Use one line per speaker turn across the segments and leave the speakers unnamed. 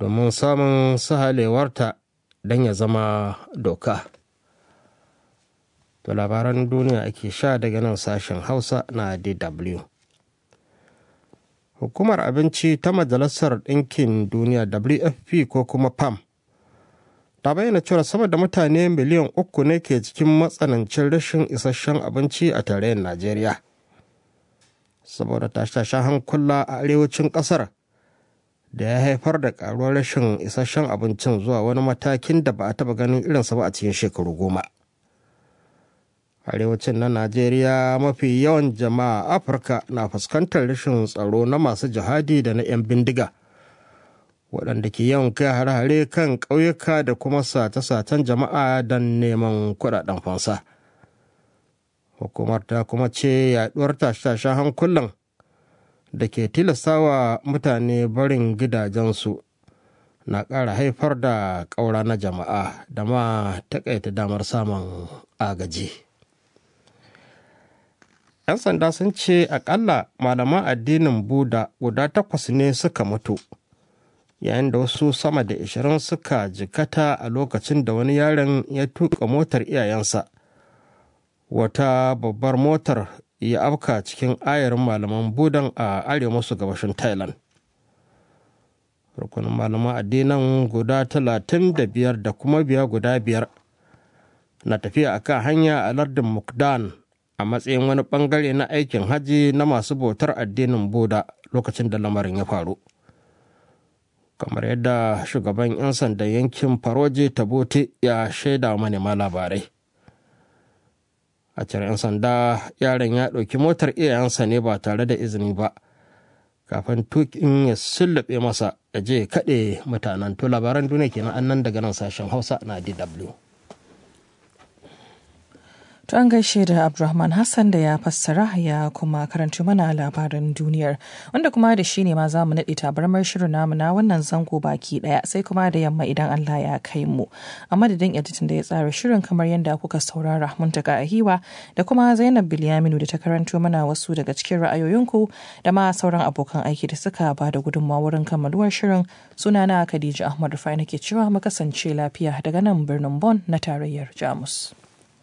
domin samun sahalewarta don ya zama doka. To labaran duniya ake sha daga nan sashen Hausa na DW. Hukumar abinci ta Majalisar Ɗinkin Duniya WFP ko kuma PAM ta bayyana cewa sama da mutane miliyan 3 ne ke cikin matsanancin rashin isasshen abinci a tarayyar Najeriya. Saboda tashe-tashen hankula a arewacin ƙasar da ya haifar da ƙaruwar rashin isasshen abincin zuwa wani matakin da ba a taɓa ganin irinsa ba a cikin shekaru 10. Arewacin na Najeriya mafi yawan jama'a Afirka na fuskantar rashin tsaro na masu jihadi da na 'yan bindiga waɗanda ke yawan kai hare-hare kan ƙauyuka da kuma sace-sacen jama'a don neman kuɗaɗen fansa. Hukumar ta kuma ce yaɗuwar tashe-tashen hankulan da ke tilastawa mutane barin gidajensu na ƙara haifar da ƙaura na jama'a da ma taƙaita damar samun agaji. 'Yan sanda sun ce akalla malaman addinin Buda guda 8 ne suka mutu, yayin da wasu sama da 20 suka jikata a lokacin da wani yaron ya tuka motar iyayensa. Wata babbar motar ya afka cikin ayarin malaman Budan a arewa maso gabashin Thailand. Rukunin malaman addinan guda 35 da kuma biya guda 5 na tafiya akan hanya a lardin Mukdan a matsayin wani bangare na aikin hajji na masu bautar addinin Buda lokacin da lamarin ya faru. Kamar yadda shugaban 'yan sandan yankin Paroje Tabote ya shaida manema labarai. A cire 'yan sanda yaron ya ɗauki motar iyayensa ne ba tare da izini ba, kafin tukin ya sullube masa ya je kaɗe mutanen. To labaran duniya kenan annan daga nan sashen Hausa na DW.
To an gaishe da Abdulrahman Hassan da ya fassara ya kuma karanto mana labaran duniyar, wanda kuma da shi ne ma za mu naɗe tabarmar shirin namu na wannan zango baki ɗaya, sai kuma da yamma idan Allah ya kai mu. A madadin editin da ya tsara shirin kamar yadda kuka saurara Muntaka Ahiwa da kuma Zainab Bilyaminu da ta karanto mana wasu daga cikin ra'ayoyinku da ma sauran abokan aiki da suka ba da gudunmawa wurin kammaluwar shirin. Sunana Khadija Ahmad Rufai nake cewa mu kasance lafiya daga nan birnin Bonn na tarayyar Jamus.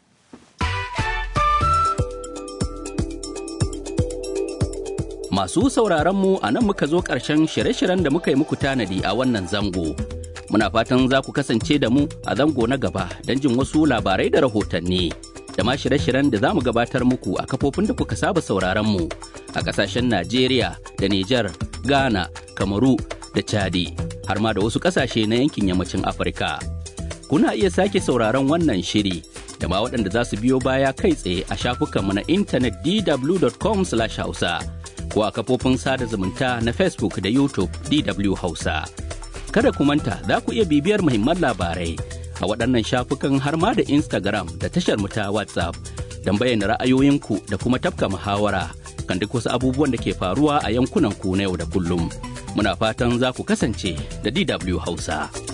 Masu sauraronmu a nan muka zo ƙarshen shirye-shiryen da muka yi muku tanadi a wannan zango. Muna fatan za ku kasance da mu a zango na gaba don jin wasu labarai da rahotanni. Da ma shirye-shiryen da za mu gabatar muku a kafofin da kuka saba sauraronmu a ƙasashen Najeriya da Nijar, Ghana, Kamaru da Chadi, har ma da wasu ƙasashe na yankin yammacin Afirka. Kuna iya sake sauraron wannan shiri da ma waɗanda za su biyo baya kai tsaye a shafukanmu na intanet dw.com/hausa. ko a kafofin sada zumunta na Facebook da YouTube DW Hausa. Kada ku manta za ku iya bibiyar muhimman labarai a waɗannan shafukan har ma da Instagram da tashar mu ta WhatsApp don bayyana ra'ayoyinku da kuma tafka muhawara kan duk wasu abubuwan da ke faruwa a yankunan ku na yau da kullum. Muna fatan za ku kasance da DW Hausa.